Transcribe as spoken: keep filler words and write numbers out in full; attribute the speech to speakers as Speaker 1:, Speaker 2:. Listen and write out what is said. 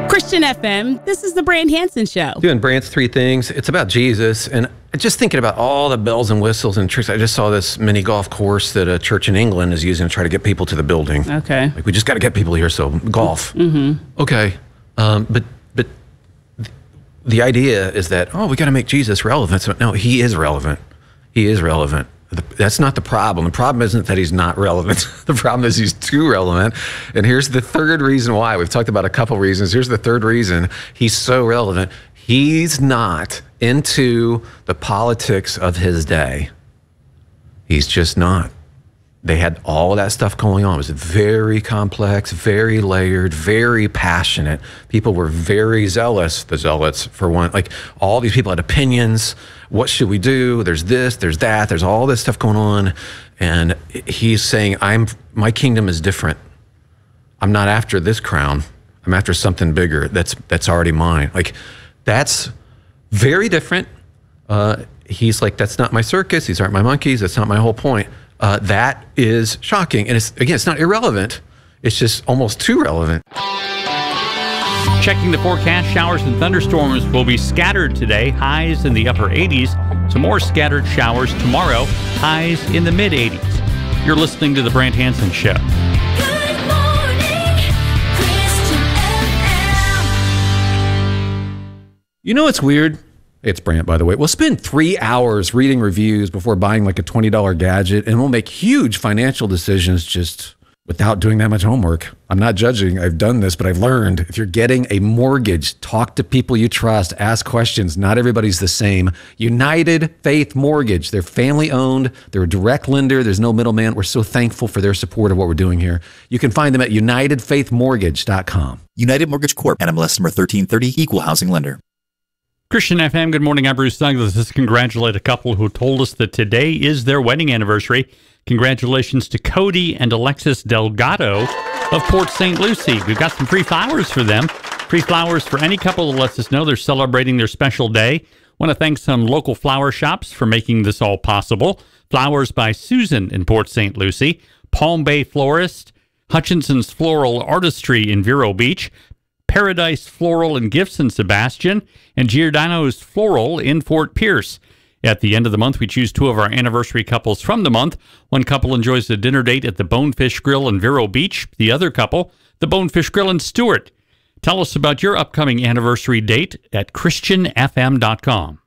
Speaker 1: Christian F M, this is the Brant Hansen Show.
Speaker 2: Doing Brant's Three Things. It's about Jesus. And just thinking about all the bells and whistles in church. I just saw this mini golf course that a church in England is using to try to get people to the building.
Speaker 1: Okay.
Speaker 2: Like, we just got to get people here, so golf.
Speaker 1: Mm-hmm.
Speaker 2: Okay. Um, but but th- the idea is that, oh, we got to make Jesus relevant. So, no, he is relevant. He is relevant. The, that's not the problem. The problem isn't that he's not relevant. The problem is he's too relevant. And here's the third reason why. We've talked about a couple reasons. Here's the third reason he's so relevant. He's not into the politics of his day. He's just not. They had all that stuff going on. It was very complex, very layered, very passionate. People were very zealous, the zealots for one. Like, all these people had opinions. What should we do? There's this, there's that, there's all this stuff going on. And he's saying, I'm my kingdom is different. I'm not after this crown. I'm after something bigger that's that's already mine. Like, that's very different. Uh, he's like, that's not my circus. These aren't my monkeys. That's not my whole point. Uh, that is shocking. And it's, again, it's not irrelevant. It's just almost too relevant.
Speaker 3: Checking the forecast, showers and thunderstorms will be scattered today, highs in the upper eighties. Some more scattered showers tomorrow, highs in the mid eighties. You're listening to The Brant Hansen Show.
Speaker 4: Good morning, Christian F M.
Speaker 2: You know what's weird? It's Brant, by the way. We'll spend three hours reading reviews before buying like a twenty dollars gadget, and we'll make huge financial decisions just without doing that much homework. I'm not judging. I've done this, but I've learned if you're getting a mortgage, talk to people you trust, ask questions. Not everybody's the same. United Faith Mortgage. They're family owned. They're a direct lender. There's no middleman. We're so thankful for their support of what we're doing here. You can find them at united faith mortgage dot com.
Speaker 5: United Mortgage Corp, N M L S number thirteen thirty, Equal Housing Lender.
Speaker 3: Christian F M, good morning. I'm Bruce Douglas. Let's congratulate a couple who told us that today is their wedding anniversary. Congratulations to Cody and Alexis Delgado of Port Saint Lucie. We've got some free flowers for them. Free flowers for any couple that lets us know they're celebrating their special day. Want to thank some local flower shops for making this all possible. Flowers by Susan in Port Saint Lucie, Palm Bay Florist, Hutchinson's Floral Artistry in Vero Beach, Paradise Floral and Gifts in Sebastian, and Giordano's Floral in Fort Pierce. At the end of the month, we choose two of our anniversary couples from the month. One couple enjoys a dinner date at the Bonefish Grill in Vero Beach. The other couple, the Bonefish Grill in Stewart. Tell us about your upcoming anniversary date at christian f m dot com.